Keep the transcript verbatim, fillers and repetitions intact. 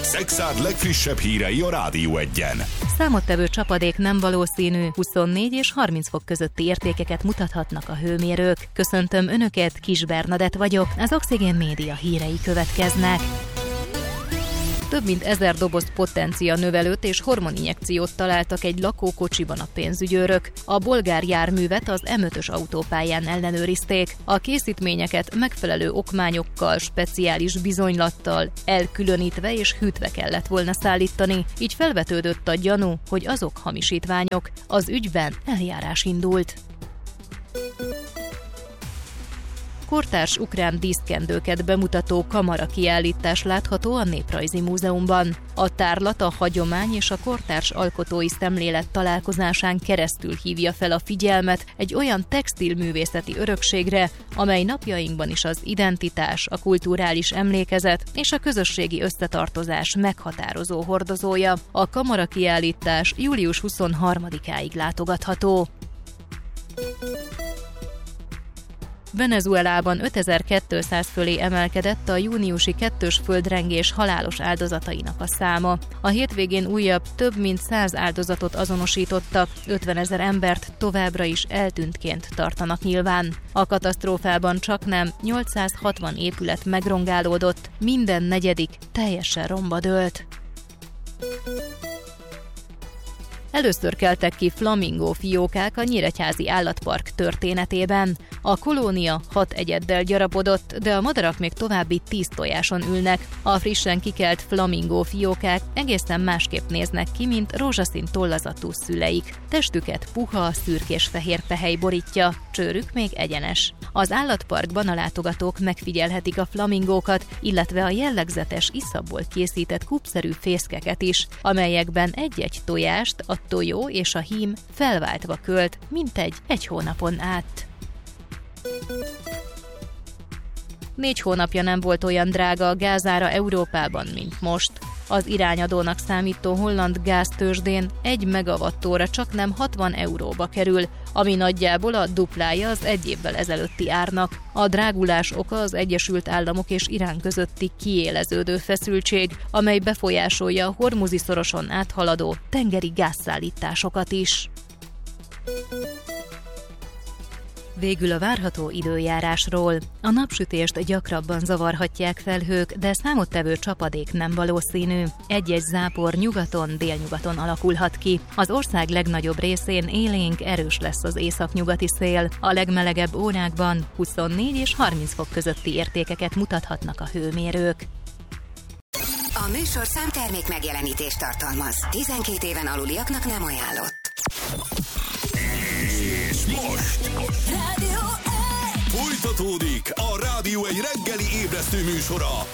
Szekszárd legfrissebb hírei a Rádió Egyen. Számottevő csapadék nem valószínű, huszonnégy és harminc fok közötti értékeket mutathatnak a hőmérők. Köszöntöm Önöket, Kis Bernadett vagyok, az Oxigén Média hírei következnek. Több mint ezer doboz potencia növelőt és hormoninjekciót találtak egy lakókocsiban a pénzügyőrök. A bolgár járművet az em ötös autópályán ellenőrizték. A készítményeket megfelelő okmányokkal, speciális bizonylattal, elkülönítve és hűtve kellett volna szállítani. Így felvetődött a gyanú, hogy azok hamisítványok. Az ügyben eljárás indult. Kortárs ukrán díszkendőket bemutató kamarakiállítás látható a Néprajzi Múzeumban. A tárlat a hagyomány és a kortárs alkotói szemlélet találkozásán keresztül hívja fel a figyelmet egy olyan textilművészeti örökségre, amely napjainkban is az identitás, a kulturális emlékezet és a közösségi összetartozás meghatározó hordozója. A kamarakiállítás július huszonharmadikáig látogatható. Venezuelában ötezer-kétszáz fölé emelkedett a júniusi kettős földrengés halálos áldozatainak a száma. A hétvégén újabb több mint száz áldozatot azonosítottak, ötvenezer embert továbbra is eltűntként tartanak nyilván. A katasztrófában csaknem nyolcszázhatvan épület megrongálódott, minden negyedik teljesen romba dőlt. Először keltek ki flamingó fiókák a Nyíregyházi Állatpark történetében. A kolónia hat egyeddel gyarapodott, de a madarak még további tíz tojáson ülnek. A frissen kikelt flamingó fiókák egészen másképp néznek ki, mint rózsaszín tollazatú szüleik. Testüket puha, szürkés-fehér pehely borítja, csőrük még egyenes. Az állatparkban a látogatók megfigyelhetik a flamingókat, illetve a jellegzetes iszapból készített kupszerű fészkeket is, amelyekben egy-egy tojást a tojó és a hím felváltva költ, mintegy egy hónapon át. Négy hónapja nem volt olyan drága a gázára Európában, mint most. Az irányadónak számító holland gáztőzsdén egy megawattóra csaknem hatvan euróba kerül, ami nagyjából a duplája az egy évvel ezelőtti árnak. A drágulás oka az Egyesült Államok és Irán közötti kiéleződő feszültség, amely befolyásolja a Hormuzi-szoroson áthaladó tengeri gázszállításokat is. Végül a várható időjárásról. A napsütést gyakrabban zavarhatják felhők, de számottevő csapadék nem valószínű. Egy-egy zápor nyugaton, délnyugaton alakulhat ki. Az ország legnagyobb részén élénk, erős lesz az északnyugati szél. A legmelegebb órákban huszonnégy és harminc fok közötti értékeket mutathatnak a hőmérők. A műsor számtermék megjelenítést tartalmaz. tizenkét éven aluliaknak nem ajánlott. És most Rádió egy! folytatódik a Rádió egy reggeli ébresztő műsora.